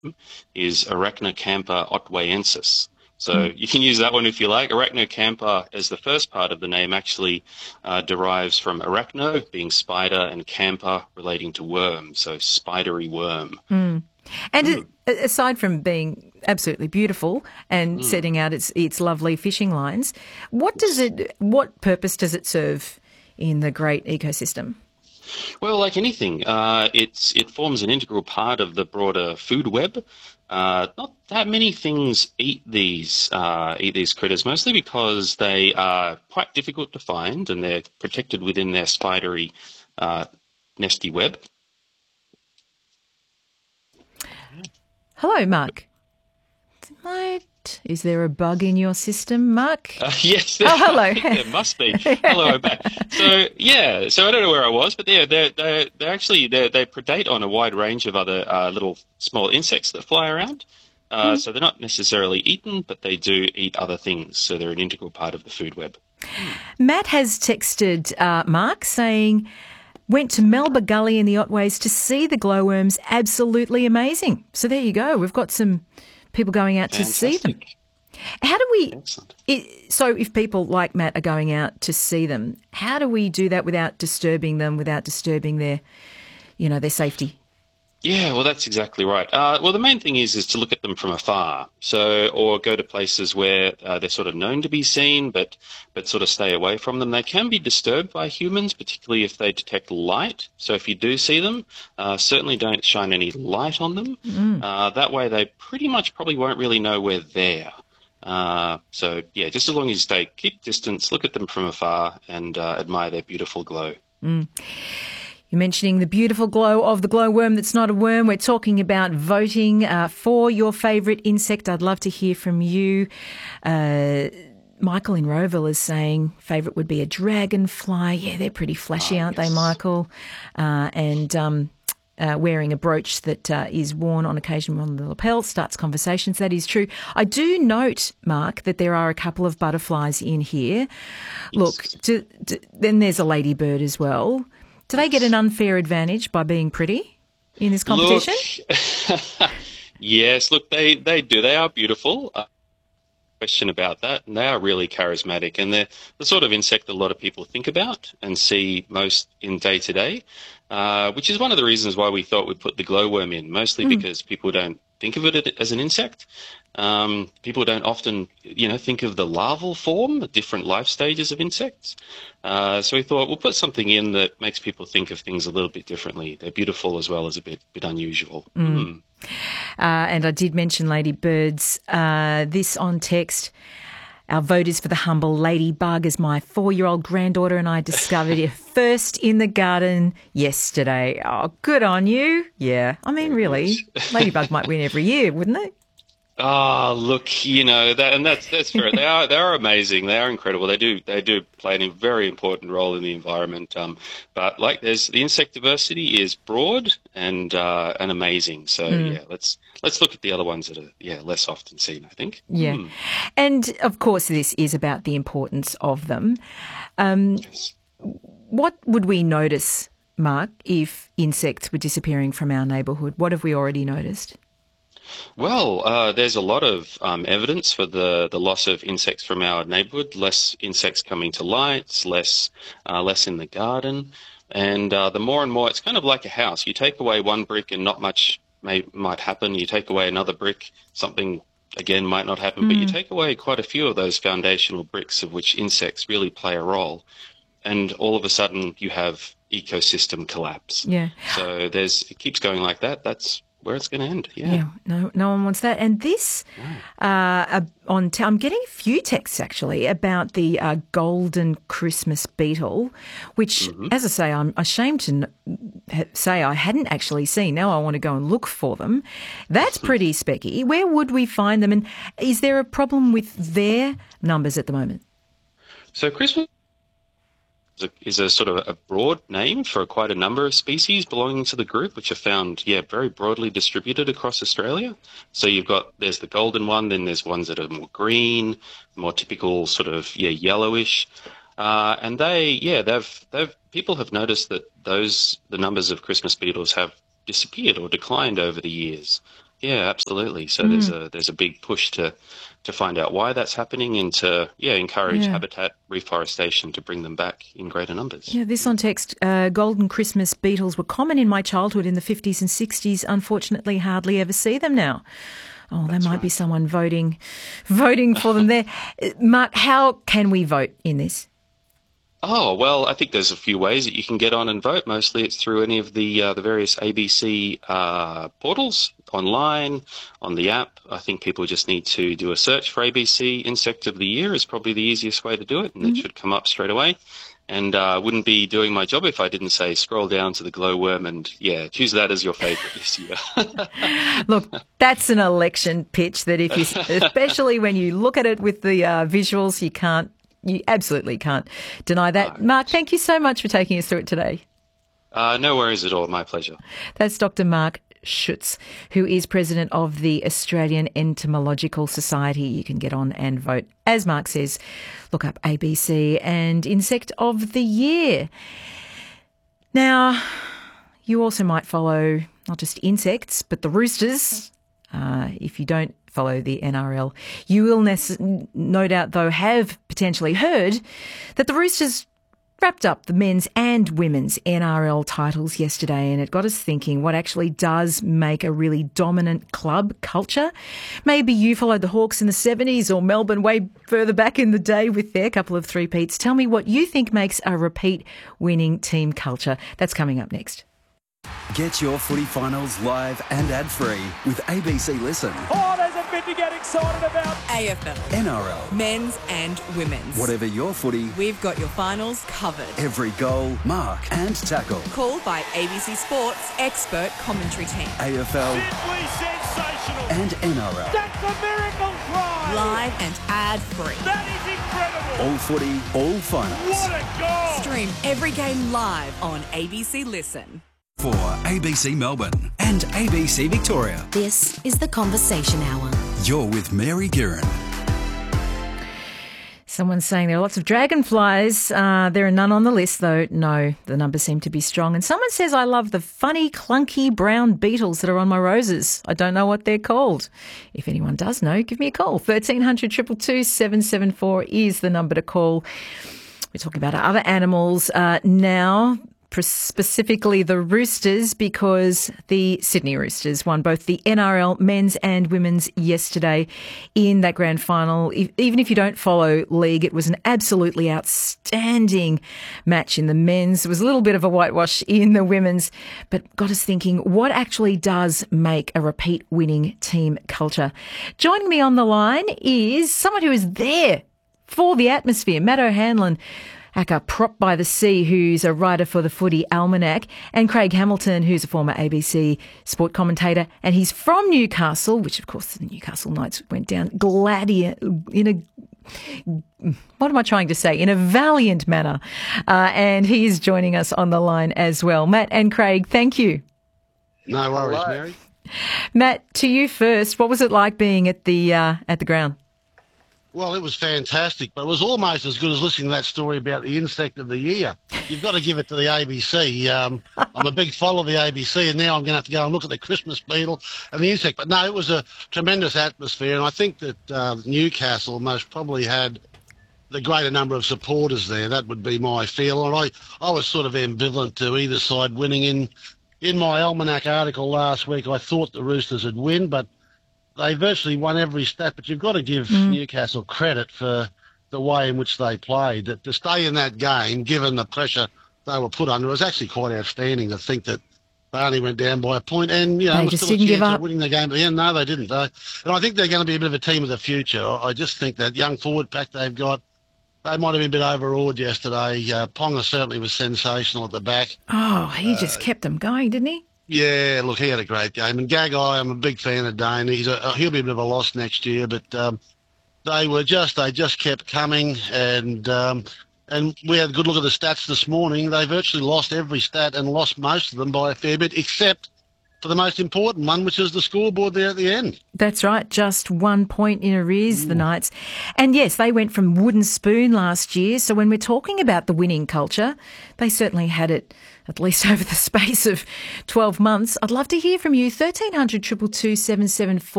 is Arachnocampa otwayensis. So you can use that one if you like. Arachnocampa, as the first part of the name, actually derives from arachno, being spider, and campa, relating to worm, so spidery worm. And aside from being absolutely beautiful and setting out its lovely fishing lines, what purpose does it serve in the great ecosystem? Well, like anything, it forms an integral part of the broader food web. Not that many things eat these critters, mostly because they are quite difficult to find and they're protected within their spidery nesty web. Hello, Mark. Is there a bug in your system, Mark? Yes, Oh, hello. I think there must be. Hello, I'm back. So yeah, so I don't know where I was, but yeah, they actually they predate on a wide range of other little small insects that fly around. So they're not necessarily eaten, but they do eat other things. So they're an integral part of the food web. Matt has texted Mark saying, went to Melba Gully in the Otways to see the glowworms. Absolutely amazing. So there you go. We've got some people going out to see them. How do we? So if people like Matt are going out to see them, how do we do that without disturbing them, without disturbing their safety? Yeah, well, that's exactly right. Well, the main thing is to look at them from afar. So, or go to places where they're sort of known to be seen, but sort of stay away from them. They can be disturbed by humans, particularly if they detect light. So, if you do see them, certainly don't shine any light on them. That way, they pretty much probably won't really know we're there. So, yeah, just as long as you keep distance, look at them from afar, and admire their beautiful glow. You're mentioning the beautiful glow of the glowworm that's not a worm. We're talking about voting for your favourite insect. I'd love to hear from you. Michael in Rowville is saying favourite would be a dragonfly. Yeah, they're pretty flashy, aren't they, Michael? And wearing a brooch that is worn on occasion on the lapel starts conversations. That is true. I do note, Mark, that there are a couple of butterflies in here. Yes. Look, then there's a ladybird as well. Do they get an unfair advantage by being pretty in this competition? Look, yes, look, they do. They are beautiful. Question about that. And they are really charismatic. And they're the sort of insect that a lot of people think about and see most in day-to-day, which is one of the reasons why we thought we'd put the glowworm in, mostly because people don't think of it as an insect. People don't often, think of the larval form, the different life stages of insects. So we thought we'll put something in that makes people think of things a little bit differently. They're beautiful as well as a bit unusual. And I did mention ladybirds. This on text. Our vote is for the humble ladybug, as my 4-year-old granddaughter and I discovered it first in the garden yesterday. Oh, good on you. Yeah. I mean, really, ladybug might win every year, wouldn't it? Oh, look, that's fair. They are amazing. They are incredible. They do play a very important role in the environment. But there's the insect diversity is broad and amazing. So yeah, let's look at the other ones that are less often seen, I think. Yeah, and of course this is about the importance of them. Yes. What would we notice, Mark, if insects were disappearing from our neighbourhood? What have we already noticed? Well, there's a lot of evidence for the loss of insects from our neighbourhood. Less insects coming to lights, less in the garden, and the more and more, it's kind of like a house. You take away one brick, and not much might happen. You take away another brick, something again might not happen. But you take away quite a few of those foundational bricks, of which insects really play a role, and all of a sudden you have ecosystem collapse. Yeah. So it keeps going like that. That's where it's going to end. Yeah, no one wants that. And this, I'm getting a few texts actually about the golden Christmas beetle, which, as I say, I'm ashamed to say I hadn't actually seen. Now I want to go and look for them. That's pretty specky. Where would we find them? And is there a problem with their numbers at the moment? So Christmas is a sort of a broad name for quite a number of species belonging to the group, which are found, very broadly distributed across Australia. So there's the golden one, then there's ones that are more green, more typical sort of, yellowish. And people have noticed that the numbers of Christmas beetles have disappeared or declined over the years. Yeah, absolutely. So there's a big push to find out why that's happening and to encourage Yeah. habitat reforestation to bring them back in greater numbers. Yeah, this on text, golden Christmas beetles were common in my childhood in the 50s and 60s. Unfortunately, hardly ever see them now. Oh, there might be someone voting for them there. Mark, how can we vote in this? Oh, well, I think there's a few ways that you can get on and vote. Mostly it's through any of the various ABC portals, online, on the app. I think people just need to do a search for ABC Insect of the Year is probably the easiest way to do it, and it should come up straight away. And I wouldn't be doing my job if I didn't say scroll down to the glowworm and, choose that as your favourite this year. Look, that's an election pitch that especially when you look at it with the visuals, you absolutely can't deny that. Mark, thank you so much for taking us through it today. No worries at all. My pleasure. That's Dr. Mark Schutz, who is president of the Australian Entomological Society. You can get on and vote. As Mark says, look up ABC and Insect of the Year. Now, you also might follow not just insects, but the roosters. If you don't follow the NRL, you will no doubt, though, have potentially heard that the Roosters wrapped up the men's and women's NRL titles yesterday, and it got us thinking what actually does make a really dominant club culture. Maybe you followed the Hawks in the 70s or Melbourne way further back in the day with their couple of three-peats. Tell me what you think makes a repeat winning team culture. That's coming up next. Get your footy finals live and ad-free with ABC Listen. Oh, there's a bit to get excited about. AFL. NRL. Men's and women's. Whatever your footy, We've got your finals covered. every goal, mark and tackle. Called by ABC Sports expert commentary team. AFL Simply sensational. and NRL. That's a miracle try. Live and ad-free. That is incredible. All footy, all finals. What a goal. Stream every game live on ABC Listen. For ABC Melbourne and ABC Victoria, This is the Conversation Hour. you're with Mary Guerin. Someone's saying there are lots of dragonflies. There are none on the list, though. No, the numbers seem to be strong. And someone says, I love the funny, clunky brown beetles that are on my roses. I don't know what they're called. If anyone does know, give me a call. 1300 222 774 is the number to call. We're talking about other animals now. Specifically the Roosters, because the Sydney Roosters won both the NRL men's and women's yesterday in that grand final. Even if you don't follow league, it was an absolutely outstanding match in the men's. It was a little bit of a whitewash in the women's, but got us thinking, what actually does make a repeat winning team culture? Joining me on the line is someone who is there for the atmosphere, Matt O'Hanlon, aka Prop by the Sea, who's a writer for the Footy Almanac, and Craig Hamilton, who's a former ABC sport commentator, and he's from Newcastle, which of course the Newcastle Knights went down in a valiant manner. And he is joining us on the line as well. Matt and Craig, thank you. No worries, Mary. Matt, to you first. What was it like being at the ground? Well, it was fantastic, but it was almost as good as listening to that story about the insect of the year. You've got to give it to the ABC. I'm a big follower of the ABC, and now I'm going to have to go and look at the Christmas beetle and the insect. But no, it was a tremendous atmosphere, and I think that Newcastle most probably had the greater number of supporters there. That would be my feel. And I was sort of ambivalent to either side winning. In my Almanac article last week, I thought the Roosters would win, but they virtually won every stat, but you've got to give Newcastle credit for the way in which they played. That to stay in that game, given the pressure they were put under, it was actually quite outstanding to think that they only went down by a point. And, They just didn't give up. of winning the game at the end. No, they didn't. And I think they're going to be a bit of a team of the future. I just think that young forward pack they've got, they might have been a bit overawed yesterday. Ponga certainly was sensational at the back. Oh, he just kept them going, didn't he? Yeah, look, he had a great game. And Gagai, I'm a big fan of Dane. He'll be a bit of a loss next year, but they just kept coming, and we had a good look at the stats this morning. They virtually lost every stat and lost most of them by a fair bit, except for the most important one, which is the scoreboard there at the end. That's right, just 1 point in arrears, the Knights. And yes, they went from wooden spoon last year, so when we're talking about the winning culture, they certainly had it at least over the space of 12 months. I'd love to hear from you, 1300 222 774.